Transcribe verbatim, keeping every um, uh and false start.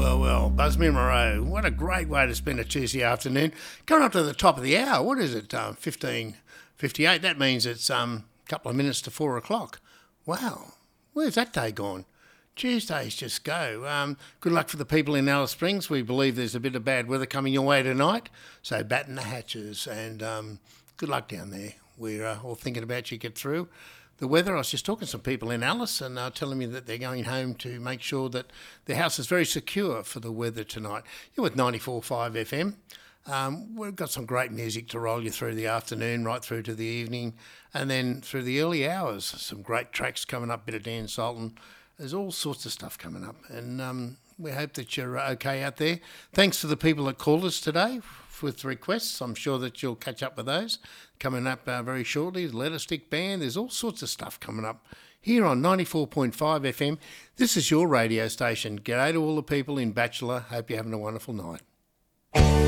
well, well. Busby Moreau, what a great way to spend a Tuesday afternoon. Coming up to the top of the hour, what is it, um, fifteen fifty-eight? That means it's um, a couple of minutes to four o'clock. Wow, where's that day gone? Tuesdays just go. Um, good luck for the people in Alice Springs. We believe there's a bit of bad weather coming your way tonight, so batten the hatches and um, good luck down there. We're uh, all thinking about you get through the weather. I was just talking to some people in Alice and uh, telling me that they're going home to make sure that their house is very secure for the weather tonight. You're with ninety-four point five F M. Um, we've got some great music to roll you through the afternoon, right through to the evening, and then through the early hours. Some great tracks coming up, bit of Dan Sultan. There's all sorts of stuff coming up, and um, we hope that you're okay out there. Thanks to the people that called us today with requests. I'm sure that you'll catch up with those coming up uh, very shortly. Let a Stick Band, there's all sorts of stuff coming up here on ninety-four point five F M. This is your radio station. G'day to all the people in Bachelor. Hope you're having a wonderful night.